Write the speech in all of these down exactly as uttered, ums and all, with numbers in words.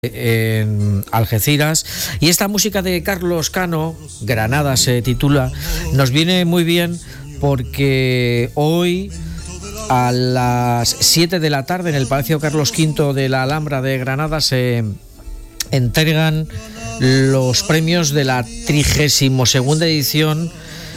en Algeciras, y esta música de Carlos Cano, Granada se titula, nos viene muy bien porque hoy a las siete de la tarde en el Palacio Carlos quinto de la Alhambra de Granada se entregan los premios de la trigésima segunda edición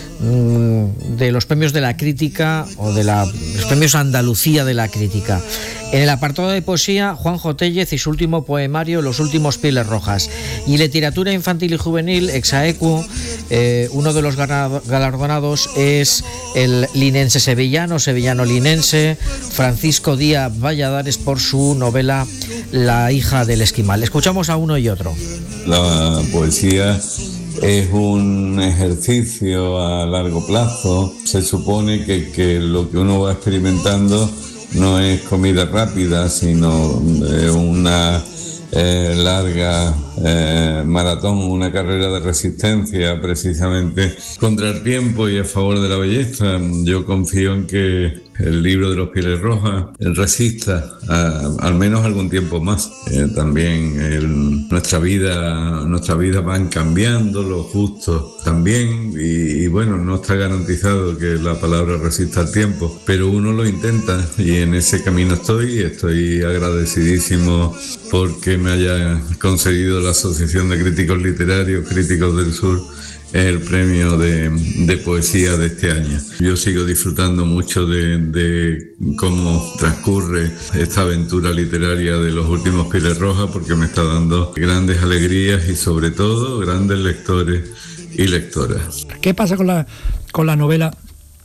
de los premios de la crítica o de la, los premios Andalucía de la crítica. En el apartado de poesía, Juanjo Tellez y su último poemario, Los últimos pieles rojas. Y literatura infantil y juvenil, Exaequo, eh, uno de los galardonados es el linense sevillano, sevillano linense, Francisco Díaz Valladares, por su novela La hija del esquimal. Escuchamos a uno y otro. La poesía es un ejercicio a largo plazo. Se supone que, que lo que uno va experimentando no es comida rápida, sino eh, una eh, larga eh, maratón, una carrera de resistencia precisamente contra el tiempo y a favor de la belleza. Yo confío en que el libro de los pieles rojas resista a, al menos algún tiempo más. Eh, también el, nuestra vida nuestra vida van cambiando, los gustos también, y, y bueno, no está garantizado que la palabra resista al tiempo, pero uno lo intenta y en ese camino estoy. Estoy agradecidísimo porque me haya concedido la Asociación de Críticos Literarios, Críticos del Sur, el premio de, de poesía de este año. Yo sigo disfrutando mucho de, de cómo transcurre esta aventura literaria de los últimos pieles rojas, porque me está dando grandes alegrías y sobre todo grandes lectores y lectoras. ¿Qué pasa con la, con la novela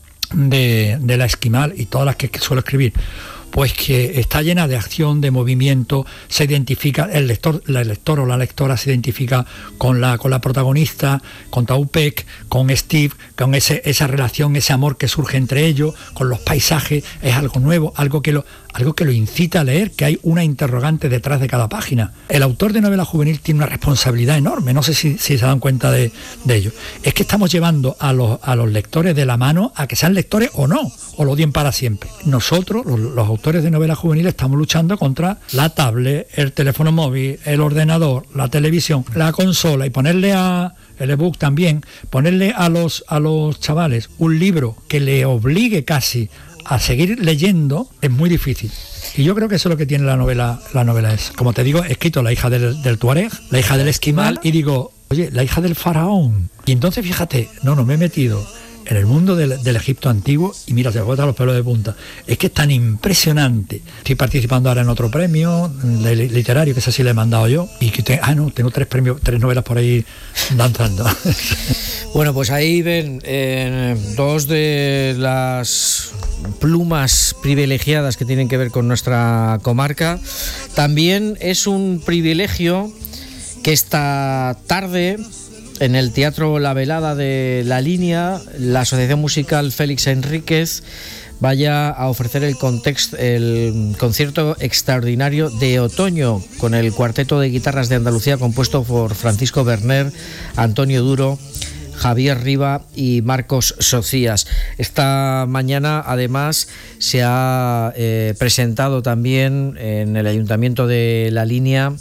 de, de La Esquimal y todas las que suelo escribir? Pues que está llena de acción, de movimiento, se identifica, el lector, el lector o la lectora se identifica con la, con la protagonista, con Taupec, con Steve, con ese, esa relación, ese amor que surge entre ellos, con los paisajes. Es algo nuevo, algo que lo, algo que lo incita a leer, que hay una interrogante detrás de cada página. El autor de novela juvenil tiene una responsabilidad enorme, no sé si, si se dan cuenta de, de ello. Es que estamos llevando a los, a los lectores de la mano a que sean lectores o no, o lo odien para siempre. Nosotros, los, los autores de novela juvenil, estamos luchando contra la tablet, el teléfono móvil, el ordenador, la televisión, la consola, y ponerle a el ebook también, ponerle a los, a los chavales un libro que le obligue casi a seguir leyendo es muy difícil. Y yo creo que eso es lo que tiene la novela. La novela es, como te digo, he escrito La hija del, del Tuareg, La hija del esquimal, y digo, oye, la hija del faraón. Y entonces fíjate, no, no me he metido en el mundo del, del Egipto antiguo, y mira, te botan los pelos de punta. Es que es tan impresionante. Estoy participando ahora en otro premio de literario, que ese sí le he mandado yo, y que te, ah no, tengo tres premios, tres novelas por ahí danzando. Bueno, pues ahí ven eh, dos de las plumas privilegiadas que tienen que ver con nuestra comarca. También es un privilegio que esta tarde, en el Teatro La Velada de La Línea, la Asociación Musical Félix Enríquez vaya a ofrecer el, context, el concierto extraordinario de otoño con el cuarteto de guitarras de Andalucía, compuesto por Francisco Berner, Antonio Duro, Javier Riva y Marcos Socias. Esta mañana, además, se ha eh, presentado también en el Ayuntamiento de La Línea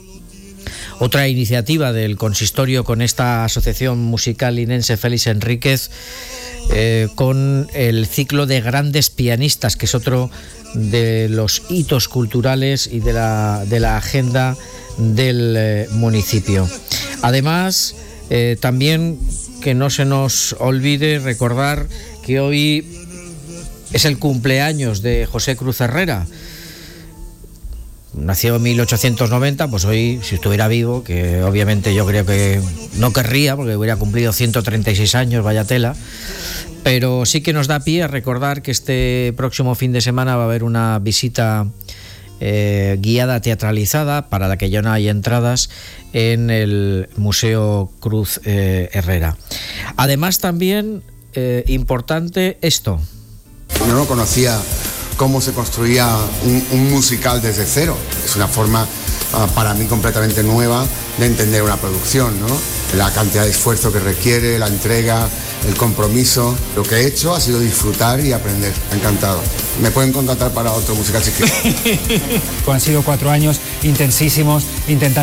otra iniciativa del consistorio con esta asociación musical linense Félix Enríquez, eh, con el ciclo de grandes pianistas, que es otro de los hitos culturales y de la, de la agenda del eh, municipio. Además, eh, también que no se nos olvide recordar que hoy es el cumpleaños de José Cruz Herrera. Nació en mil ochocientos noventa, pues hoy, si estuviera vivo, que obviamente yo creo que no querría, porque hubiera cumplido ciento treinta y seis años, vaya tela, pero sí que nos da pie a recordar que este próximo fin de semana va a haber una visita eh, guiada teatralizada, para la que ya no hay entradas, en el Museo Cruz eh, Herrera. Además, también eh, importante esto. Yo no conocía cómo se construía un, un musical desde cero. Es una forma uh, para mí completamente nueva de entender una producción, ¿no? La cantidad de esfuerzo que requiere, la entrega, el compromiso. Lo que he hecho ha sido disfrutar y aprender. Me ha encantado. me pueden contratar para otro musical si quieren. Han sido cuatro años intensísimos intentando